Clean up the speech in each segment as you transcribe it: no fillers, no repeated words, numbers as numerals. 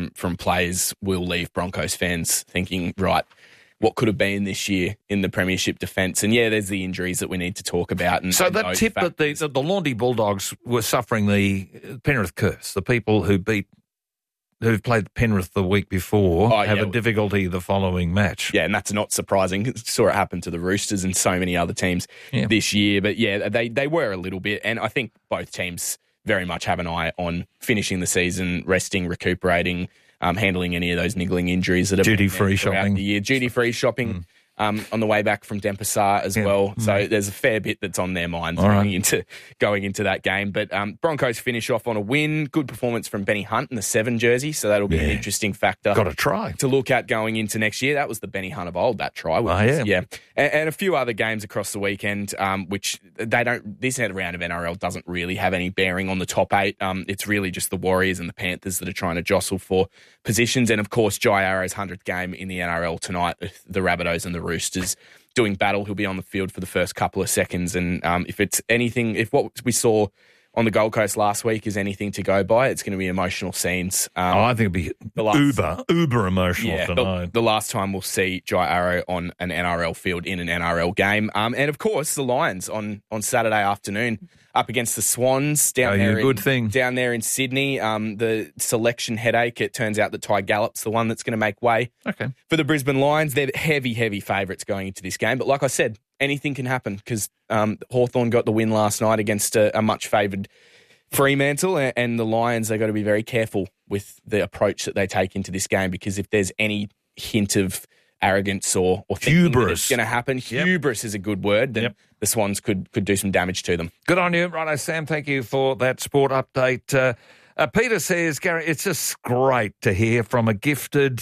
from players will leave Broncos fans thinking, right, what could have been this year in the premiership defence? And yeah, there's the injuries that we need to talk about. And so that tip that the Laundie Bulldogs were suffering the Penrith curse, the people who've played Penrith the week before have a difficulty the following match. Yeah, and that's not surprising. Saw it happen to the Roosters and so many other teams this year. But yeah, they were a little bit, and I think both teams very much have an eye on finishing the season, resting, recuperating, handling any of those niggling injuries that have duty-free shopping. The year. Duty-free shopping on the way back from Denpasar as well. So there's a fair bit that's on their mind going into that game. But Broncos finish off on a win. Good performance from Benny Hunt in the 7 jersey, so that'll be an interesting factor. Got a try to look at going into next year. That was the Benny Hunt of old, that try. And a few other games across the weekend, which they don't. This round of NRL doesn't really have any bearing on the top 8. It's really just the Warriors and the Panthers that are trying to jostle for positions. And of course, Jai Arrow's 100th game in the NRL tonight. The Rabbitohs and the Roosters doing battle. He'll be on the field for the first couple of seconds. And if what we saw on the Gold Coast last week is anything to go by, it's going to be emotional scenes. I think it'll be uber emotional tonight. The last time we'll see Jai Arrow on an NRL field in an NRL game. And of course, the Lions on Saturday afternoon up against the Swans down there in Sydney. The selection headache, it turns out that Ty Gallop's the one that's going to make way for the Brisbane Lions. They're heavy favourites going into this game. But like I said, anything can happen because Hawthorn got the win last night against a much favoured Fremantle, and the Lions, they've got to be very careful with the approach that they take into this game, because if there's any hint of arrogance or hubris going to happen, hubris is a good word, then the Swans could do some damage to them. Good on you. Righto, Sam, thank you for that sport update. Peter says, Gary, it's just great to hear from a gifted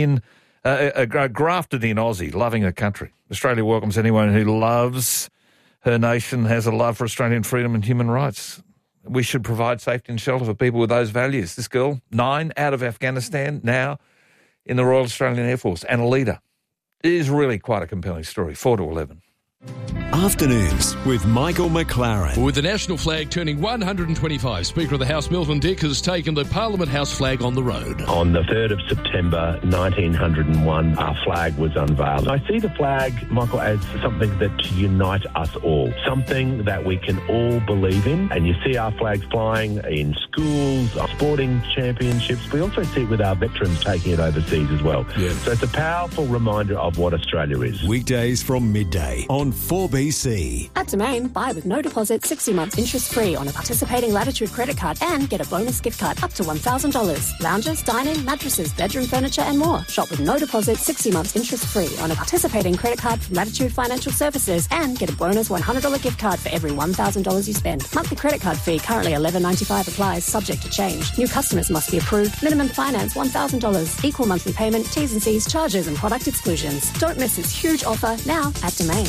a grafted-in Aussie loving her country. Australia welcomes anyone who loves her nation, has a love for Australian freedom and human rights. We should provide safety and shelter for people with those values. This girl, 9 out of Afghanistan, now in the Royal Australian Air Force and a leader. It is really quite a compelling story. 4 to 11. Afternoons with Michael McLaren. With the national flag turning 125, Speaker of the House Milton Dick has taken the Parliament House flag on the road. On the 3rd of September 1901, our flag was unveiled. I see the flag, Michael, as something that to unite us all, something that we can all believe in. And you see our flags flying in schools, sporting championships. We also see it with our veterans taking it overseas as well. Yeah. So it's a powerful reminder of what Australia is. Weekdays from midday on 4BC. At Domain, buy with no deposit, 60 months interest-free on a participating Latitude credit card and get a bonus gift card up to $1,000. Lounges, dining, mattresses, bedroom furniture and more. Shop with no deposit, 60 months interest-free on a participating credit card from Latitude Financial Services and get a bonus $100 gift card for every $1,000 you spend. Monthly credit card fee currently $11.95 applies, subject to change. New customers must be approved. Minimum finance $1,000. Equal monthly payment, T's and C's, charges and product exclusions. Don't miss this huge offer now at Domain.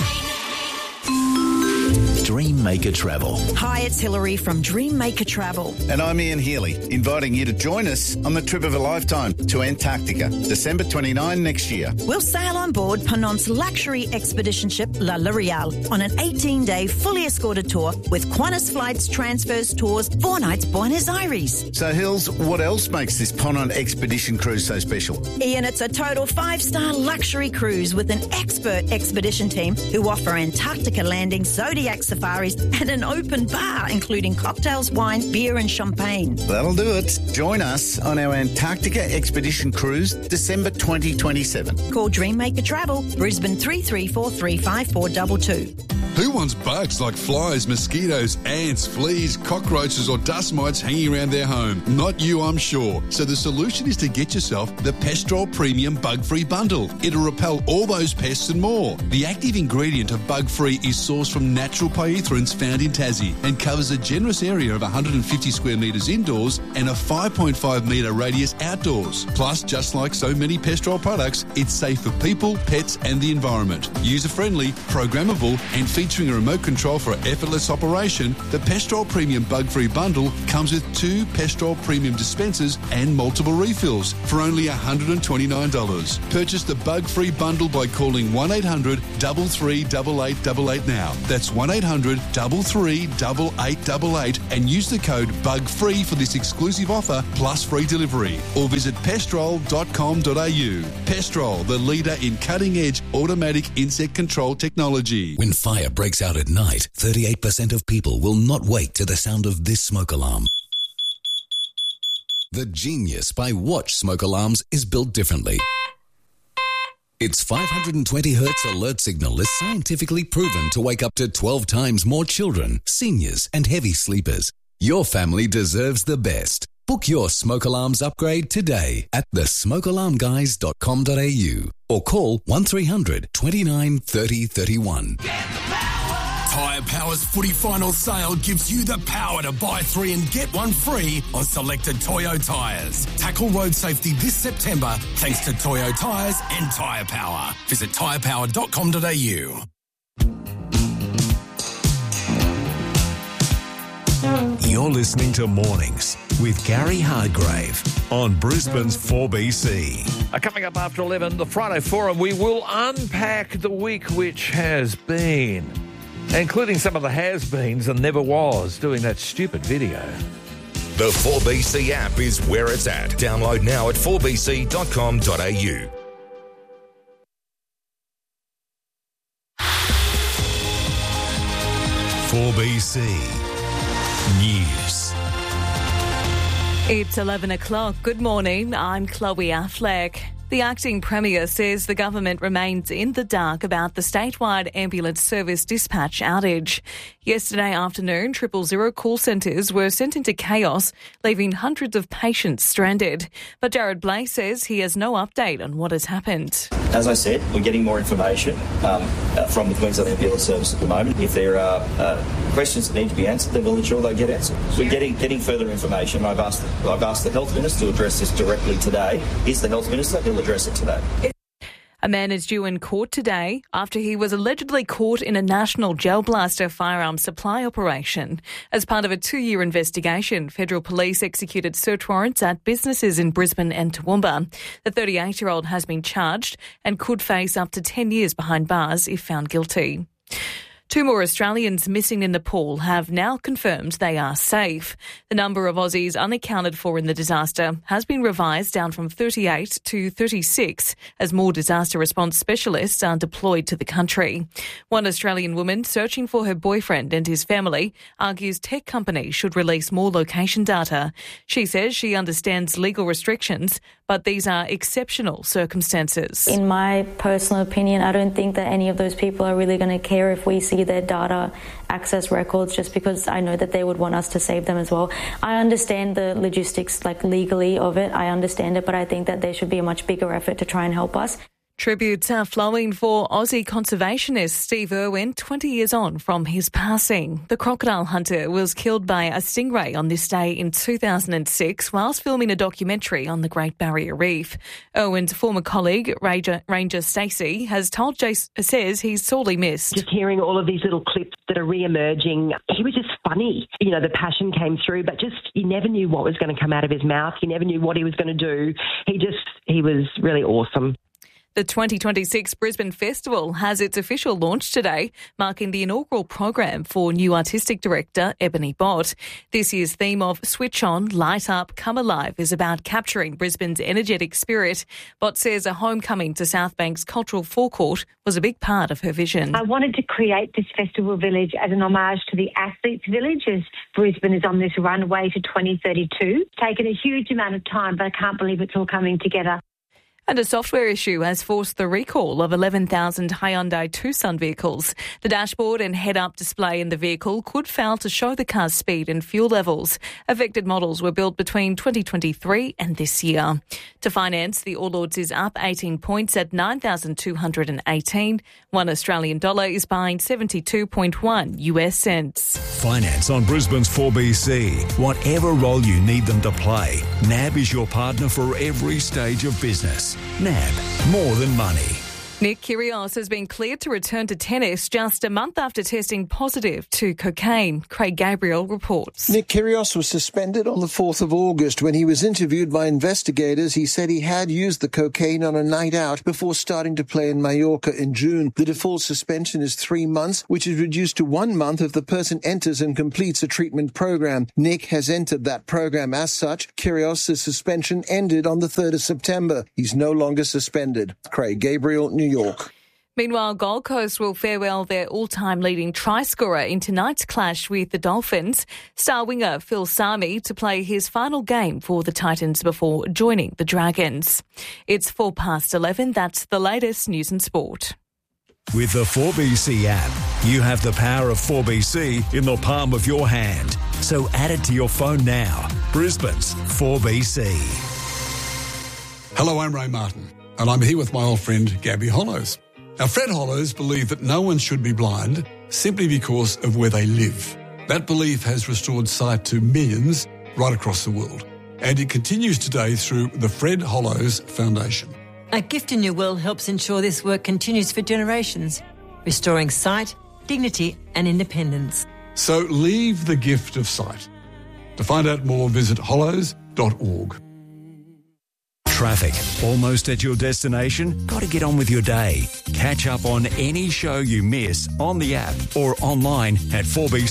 Dreammaker Travel. Hi, it's Hilary from Dreammaker Travel. And I'm Ian Healy, inviting you to join us on the trip of a lifetime to Antarctica, December 29 next year. We'll sail on board Penant's luxury expedition ship La L'Oreal on an 18-day fully escorted tour with Qantas flights, transfers, tours, 4 nights Buenos Aires. So, Hills, what else makes this Ponant expedition cruise so special? Ian, it's a total 5-star luxury cruise with an expert expedition team who offer Antarctica landings, Zodiac safaris and an open bar, including cocktails, wine, beer and champagne. That'll do it. Join us on our Antarctica expedition cruise, December 2027. Call Dreammaker Travel, Brisbane 3343 5422. Who wants bugs like flies, mosquitoes, ants, fleas, cockroaches or dust mites hanging around their home? Not you, I'm sure. So the solution is to get yourself the Pestrol Premium Bug-Free Bundle. It'll repel all those pests and more. The active ingredient of Bug-Free is sourced from natural pyrethrin found in Tassie and covers a generous area of 150 square metres indoors and a 5.5 metre radius outdoors. Plus, just like so many Pestrol products, it's safe for people, pets and the environment. User-friendly, programmable and features Featuring a remote control for effortless operation, the Pestrol Premium Bug-Free Bundle comes with 2 Pestrol Premium dispensers and multiple refills for only $129. Purchase the Bug-Free Bundle by calling 1-800-338888 now. That's 1-800-338888 and use the code BUGFREE for this exclusive offer plus free delivery. Or visit pestrol.com.au. Pestrol, the leader in cutting-edge automatic insect control technology. When fire breaks out at night, 38% of people will not wake to the sound of this smoke alarm. The genius by Watch smoke alarms is built differently. Its 520 Hz alert signal is scientifically proven to wake up to 12 times more children, seniors and heavy sleepers. Your family deserves the best. Book your smoke alarms upgrade today at thesmokealarmguys.com.au or call 1300 29 30 31. Tyre Power's footy final sale gives you the power to buy 3 and get 1 free on selected Toyo tyres. Tackle road safety this September thanks to Toyo tyres and Tyre Power. Visit tyrepower.com.au. You're listening to Mornings with Gary Hardgrave on Brisbane's 4BC. Coming up after 11, the Friday Forum, we will unpack the week which has been, including some of the has-beens and never was doing that stupid video. The 4BC app is where it's at. Download now at 4bc.com.au. News. It's 11 o'clock. Good morning. I'm Chloe Affleck. The acting Premier says the government remains in the dark about the statewide ambulance service dispatch outage. Yesterday afternoon, 000 call centres were sent into chaos, leaving hundreds of patients stranded. But Jared Blake says he has no update on what has happened. As I said, we're getting more information from the Queensland Ambulance Service at the moment. If there are questions that need to be answered, then we'll ensure they get answered. We're getting further information. I've asked the Health Minister to address this directly today. Is the Health Minister? He'll address it today. A man is due in court today after he was allegedly caught in a national gel blaster firearms supply operation. As part of a 2-year investigation, federal police executed search warrants at businesses in Brisbane and Toowoomba. The 38-year-old has been charged and could face up to 10 years behind bars if found guilty. 2 more Australians missing in Nepal have now confirmed they are safe. The number of Aussies unaccounted for in the disaster has been revised down from 38 to 36 as more disaster response specialists are deployed to the country. One Australian woman searching for her boyfriend and his family argues tech companies should release more location data. She says she understands legal restrictions, but these are exceptional circumstances. In my personal opinion, I don't think that any of those people are really going to care if we see their data access records, just because I know that they would want us to save them as well. I understand the logistics, legally of it. I understand it, but I think that there should be a much bigger effort to try and help us. Tributes are flowing for Aussie conservationist Steve Irwin 20 years on from his passing. The crocodile hunter was killed by a stingray on this day in 2006 whilst filming a documentary on the Great Barrier Reef. Irwin's former colleague, Ranger Stacey, says he's sorely missed. Just hearing all of these little clips that are re-emerging, he was just funny. You know, the passion came through, but just you never knew what was going to come out of his mouth. You never knew what he was going to do. He was really awesome. The 2026 Brisbane Festival has its official launch today, marking the inaugural program for new artistic director Ebony Bott. This year's theme of Switch On, Light Up, Come Alive is about capturing Brisbane's energetic spirit. Bott says a homecoming to South Bank's cultural forecourt was a big part of her vision. I wanted to create this festival village as an homage to the athletes' village as Brisbane is on this runway to 2032. It's taken a huge amount of time, but I can't believe it's all coming together. And a software issue has forced the recall of 11,000 Hyundai Tucson vehicles. The dashboard and head-up display in the vehicle could fail to show the car's speed and fuel levels. Affected models were built between 2023 and this year. To finance, the All Ords is up 18 points at 9,218. $1 Australian is buying 72.1 US cents. Finance on Brisbane's 4BC. Whatever role you need them to play, NAB is your partner for every stage of business. NAB, more than money. Nick Kyrgios has been cleared to return to tennis just a month after testing positive to cocaine. Craig Gabriel reports. Nick Kyrgios was suspended on the 4th of August. When he was interviewed by investigators, he said he had used the cocaine on a night out before starting to play in Mallorca in June. The default suspension is 3 months, which is reduced to 1 month if the person enters and completes a treatment program. Nick has entered that program. As such, Kyrgios' suspension ended on the 3rd of September. He's no longer suspended. Craig Gabriel, New York. Meanwhile, Gold Coast will farewell their all-time leading try scorer in tonight's clash with the Dolphins. Star winger Phil Sami to play his final game for the Titans before joining the Dragons. It's 11:04. That's the latest news and sport. With the 4BC app, you have the power of 4BC in the palm of your hand. So add it to your phone now. Brisbane's 4BC. Hello, I'm Ray Martin, and I'm here with my old friend Gabby Hollows. Now, Fred Hollows believed that no one should be blind simply because of where they live. That belief has restored sight to millions right across the world, and it continues today through the Fred Hollows Foundation. A Gift in Your Will helps ensure this work continues for generations, restoring sight, dignity and independence. So leave the gift of sight. To find out more, visit hollows.org. Traffic. Almost at your destination? Got to get on with your day. Catch up on any show you miss on the app or online at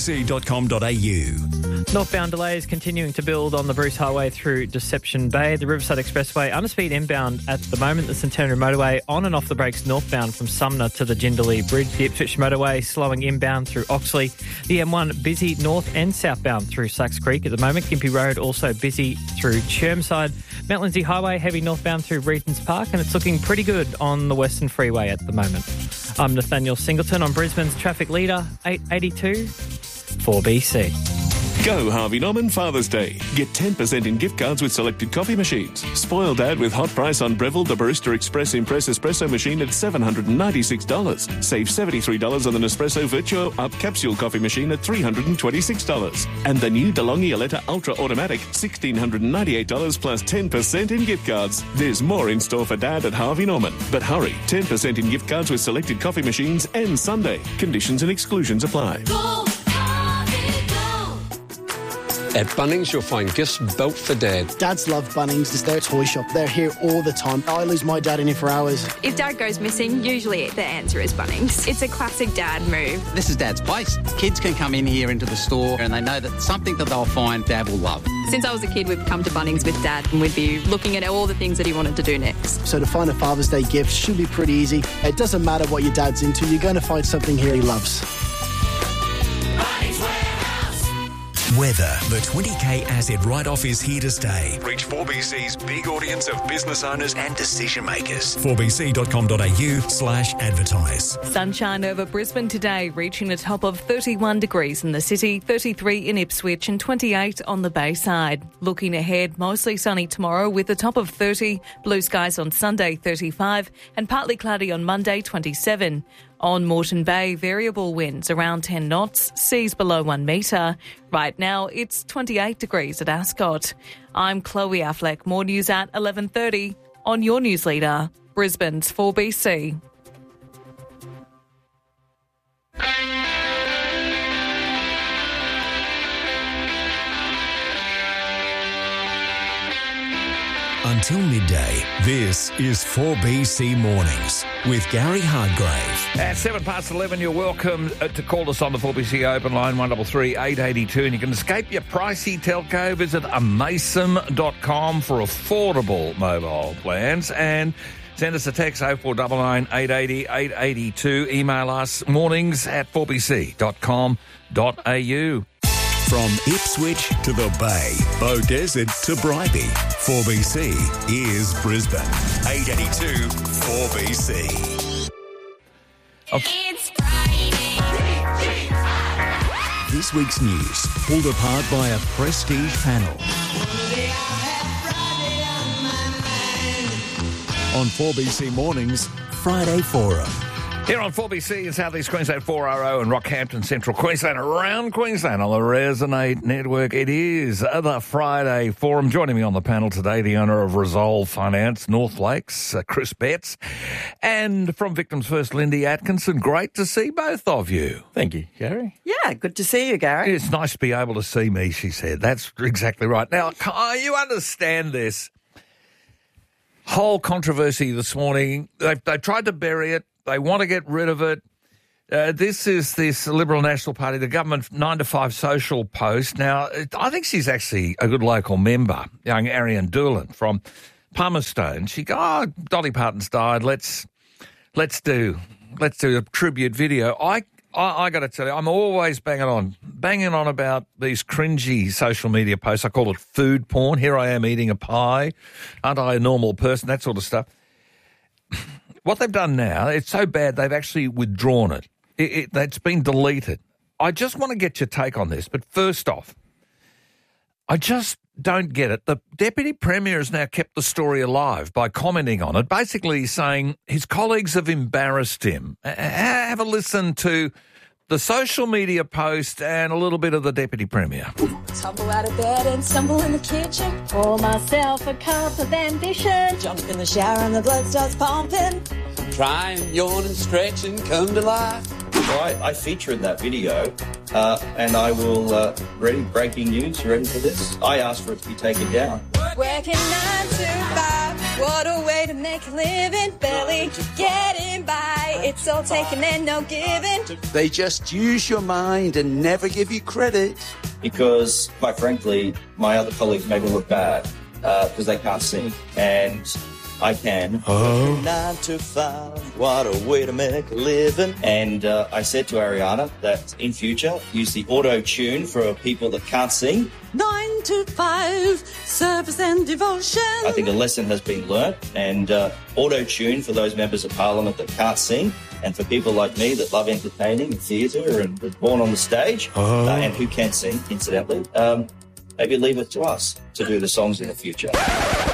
4bc.com.au. Northbound delays continuing to build on the Bruce Highway through Deception Bay. The Riverside Expressway underspeed inbound at the moment. The Centenary Motorway on and off the brakes northbound from Sumner to the Jindalee Bridge. The Ipswich Motorway slowing inbound through Oxley. The M1 busy north and southbound through Sachs Creek at the moment. Gympie Road also busy through Chermside. Mount Lindesay Highway heavy northbound through Regent's Park, and it's looking pretty good on the Western Freeway at the moment. I'm Nathaniel Singleton on Brisbane's traffic leader, 882 4BC. Go Harvey Norman Father's Day. Get 10% in gift cards with selected coffee machines. Spoil Dad with hot price on Breville the Barista Express Impress Espresso machine at $796. Save $73 on the Nespresso Virtuo Up Capsule coffee machine at $326. And the new DeLonghi Aletta Ultra Automatic, $1,698 plus 10% in gift cards. There's more in store for Dad at Harvey Norman. But hurry, 10% in gift cards with selected coffee machines and Sunday. Conditions and exclusions apply. At Bunnings, you'll find gifts built for Dad. Dads love Bunnings. It's their toy shop. They're here all the time. I lose my dad in here for hours. If Dad goes missing, usually the answer is Bunnings. It's a classic Dad move. This is Dad's place. Kids can come in here into the store and they know that something that they'll find Dad will love. Since I was a kid, we've come to Bunnings with Dad and we'd be looking at all the things that he wanted to do next. So to find a Father's Day gift should be pretty easy. It doesn't matter what your dad's into. You're going to find something here he loves. Weather. The 20K asset write-off is here to stay. Reach 4BC's big audience of business owners and decision makers. 4bc.com.au/advertise. Sunshine over Brisbane today, reaching a top of 31 degrees in the city, 33 in Ipswich and 28 on the Bayside. Looking ahead, mostly sunny tomorrow with a top of 30, blue skies on Sunday 35 and partly cloudy on Monday 27. On Moreton Bay, variable winds around 10 knots, seas below 1 metre. Right now, it's 28 degrees at Ascot. I'm Chloe Affleck. More news at 11:30 on your news leader, Brisbane's 4BC. Until midday, this is 4BC Mornings with Gary Hardgrave. At 11:11, you're welcome to call us on the 4BC open line, 133 882, and you can escape your pricey telco. Visit amason.com for affordable mobile plans and send us a text 0499 880 882. Email us mornings@4bc.com.au. From Ipswich to the Bay, Beaudesert to Bribie, 4BC is Brisbane. 882 4BC. It's Friday. This week's news pulled apart by a prestige panel. On 4BC Mornings, Friday Forum. Here on 4BC in South East Queensland, 4RO and Rockhampton, Central Queensland, around Queensland on the Resonate Network. It is the Friday Forum. Joining me on the panel today, the owner of Resolve Finance, North Lakes, Chris Betts, and from Victims First, Lindy Atkinson. Great to see both of you. Thank you, Gary. Yeah, good to see you, Gary. It's nice to be able to see me, she said. That's exactly right. Now, you understand this whole controversy this morning. They tried to bury it. They want to get rid of it. This is this Liberal National Party, the government 9 to 5 social post. Now, I think she's actually a good local member, young Ariane Doolan from Palmerston. She goes, Dolly Parton's died. Let's do a tribute video. I got to tell you, I'm always banging on about these cringy social media posts. I call it food porn. Here I am eating a pie. Aren't I a normal person? That sort of stuff. What they've done now, it's so bad they've actually withdrawn it. It's been deleted. I just want to get your take on this, but first off, I just don't get it. The Deputy Premier has now kept the story alive by commenting on it, basically saying his colleagues have embarrassed him. Have a listen to the social media post and a little bit of the Deputy Premier. Tumble out of bed and stumble in the kitchen. Pour myself a cup of ambition. Jump in the shower and the blood starts pumping. Try and yawn and stretch and come to life. Well, I feature in that video, and I will, breaking news, you ready for this? I asked for it to be taken down. Working 9 to 5, what a way to make a living. Barely getting by, it's all taken and no giving. They just use your mind and never give you credit. Because, quite frankly, my other colleagues make me look bad because they can't sing, and I can. 9 to 5, what a way to make a living. And I said to Ariana that in future, use the auto-tune for people that can't sing. 9 to 5, service and devotion. I think a lesson has been learnt, and auto-tune for those members of Parliament that can't sing, and for people like me that love entertaining and theatre and was born on the stage, and who can sing, incidentally, maybe leave it to us to do the songs in the future.